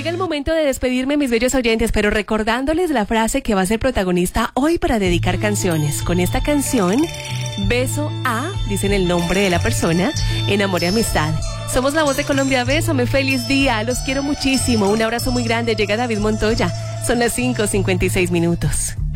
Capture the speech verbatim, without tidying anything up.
Llega el momento de despedirme, mis bellos oyentes, pero recordándoles la frase que va a ser protagonista hoy para dedicar canciones. Con esta canción, beso a, dicen el nombre de la persona, en amor y amistad. Somos La Voz de Colombia, bésame, feliz día, los quiero muchísimo, un abrazo muy grande, llega David Montoya, son las cinco cincuenta y seis minutos.